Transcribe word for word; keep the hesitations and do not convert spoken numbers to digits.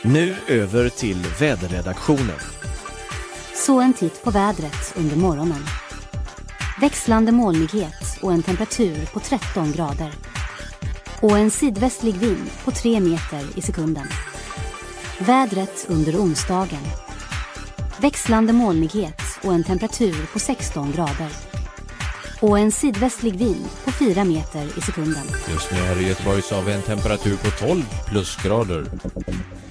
Nu över till väderredaktionen. Så en titt på vädret under morgonen. Växlande molnighet och en temperatur på tretton grader. Och en sydvästlig vind på tre meter i sekunden. Vädret under onsdagen. Växlande molnighet och en temperatur på sexton grader. Och en sydvästlig vind på fyra meter i sekunden. Just nu här i Göteborg så har vi en temperatur på tolv plusgrader.